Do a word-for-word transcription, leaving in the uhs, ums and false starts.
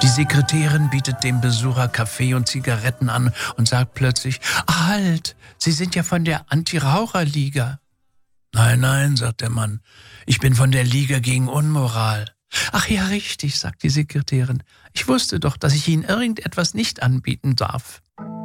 Die Sekretärin bietet dem Besucher Kaffee und Zigaretten an und sagt plötzlich: Halt, Sie sind ja von der Anti-Raucher-Liga. Nein, nein, sagt der Mann, ich bin von der Liga gegen Unmoral. Ach ja, richtig, sagt die Sekretärin. Ich wusste doch, dass ich Ihnen irgendetwas nicht anbieten darf.